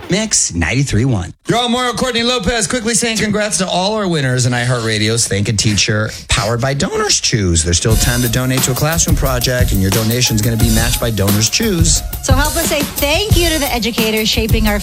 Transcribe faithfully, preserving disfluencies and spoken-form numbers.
Mix ninety-three point one. You're all Mario Courtney Lopez quickly saying congrats to all our winners in iHeartRadio's Thank a Teacher powered by Donors Choose. There's still time to donate to a classroom project, and your donation is going to be matched by Donors Choose. So help us say thank you to the educators shaping our